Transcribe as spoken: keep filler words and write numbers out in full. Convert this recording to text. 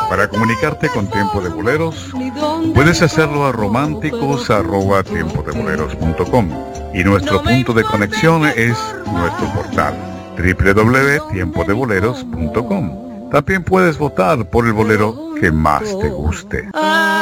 Para comunicarte con Tiempo de Boleros, puedes hacerlo a románticos arroba tiempo de boleros punto com, y nuestro punto de conexión es nuestro portal doble u doble u doble u punto tiempo de boleros punto com. También puedes votar por el bolero que más te guste.